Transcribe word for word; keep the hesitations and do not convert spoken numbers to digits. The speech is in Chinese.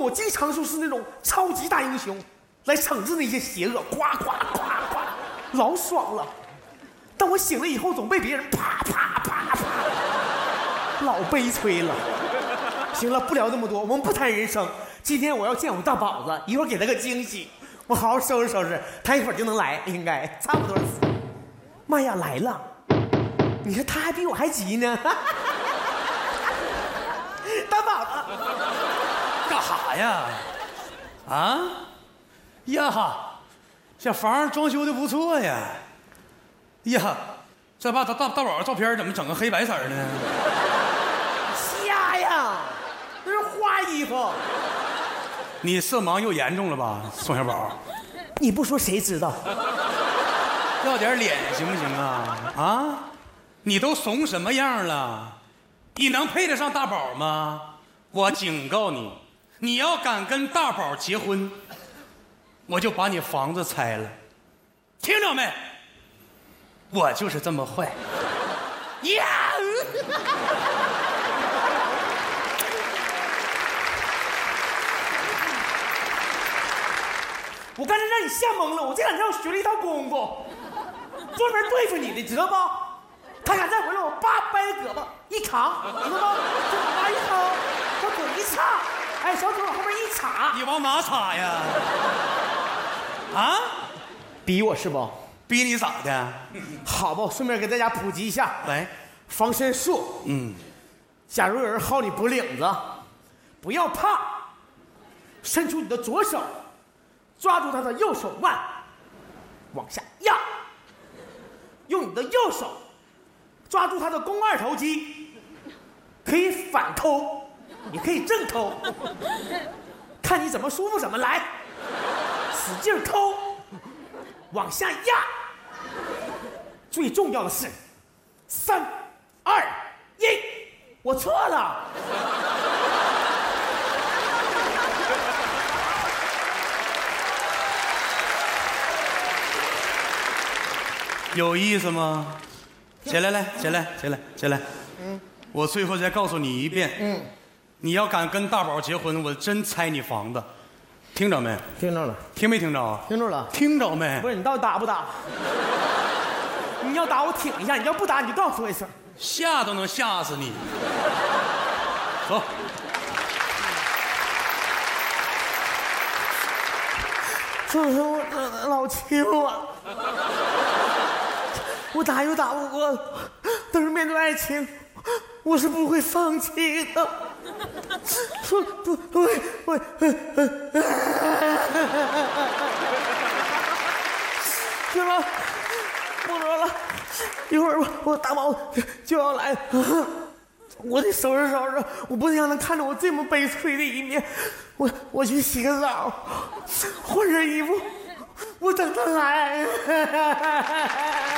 我经常就是那种超级大英雄，来惩治那些邪恶，呱呱呱呱，老爽了。但我醒了以后，总被别人啪啪啪啪，老悲催了。行了，不聊这么多，我们不谈人生。今天我要见我大宝子，一会儿给他个惊喜，我好好收拾收拾，他一会儿就能来，应该差不多。妈呀，来了！你看他还比我还急呢。大宝子， 干哈呀？啊？呀哈，这房装修的不错呀。呀，这把大大大宝照片怎么整个黑白色的呢？ 瞎呀，那是花衣服。 你色盲又严重了吧，宋小宝？ 你不说谁知道？ 要点脸行不行啊？啊，你都怂什么样了？你能配得上大宝吗？我警告你，你要敢跟大宝结婚，我就把你房子拆了，听着没？我就是这么坏。呀！ 我刚才让你吓懵了，我这两天我学了一套功夫，专门对付你的，知道不？他敢再回来，我叭掰胳膊一扛，知道不？就往那一掏，小腿一叉，哎，小腿往后面一插。 你往哪插呀？啊？ 逼我是不？ 逼你咋的？ 好吧，我顺便给大家普及一下， 来， 防身术。 嗯， 假如有人薅你脖领子，不要怕，伸出你的左手，抓住他的右手腕，往下压，用你的右手抓住他的肱二头肌，可以反抠，也可以正抠，看你怎么舒服怎么来，使劲抠，往下压。最重要的是，三、二、一，我错了。 有意思吗？起来来，起来，起来，起来。嗯，我最后再告诉你一遍。嗯，你要敢跟大宝结婚，我真拆你房子，听着没？ 听着了。 听没听着？ 听着了。 听着没？ 不是，你到底打不打？你要打我挺一下，你要不打你就告诉我一声。 吓都能吓死你。走。 这是我的老亲啊！我打又打不过，但是面对爱情，我是不会放弃的。说不不会会，行了，不说了，一会儿我我大宝就要来，我得收拾收拾，我不能让他看着我这么悲催的一面。我我去洗个澡，换身衣服，我等他来。